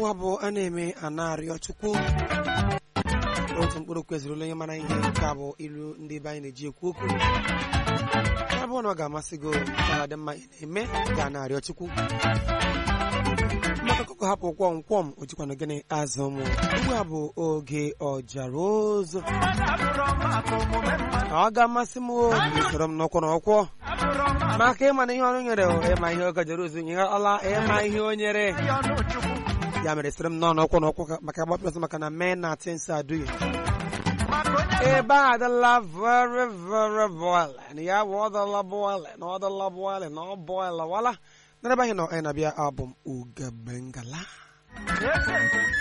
ụwa bụ a na-eme anarịọ Chukwu otu mkpụrụ kweziri onye mara ihe nke a bụ ilu ndị be anyị na-eji ekwu okwu ya bụ na ọ ga-amasị gị ka dị mma ị na-eme ga na-arịọ Chukwu maka ọkụkọ hapụ kwọm o jikwana gịnị azụ ụmụ ugbu a bụ oge ọjara ozo ọ ga-amasị m soro m n'ụkwụ n'ụkwụ maka ịma na ihe ọrụ nyere ịma ihe oge ọjara ozo nye ọla ịma ihe o nyere ya mere sịrị m n'ọnụ n'ụkwụ maka agbapụlasị maka na mee na things adughị ebe a adịla very very boiling ya bụ ọdala boiling na ọ boil wala n'ebe anyị nọ anyị na-abịa abụ m Ugegbe Ngala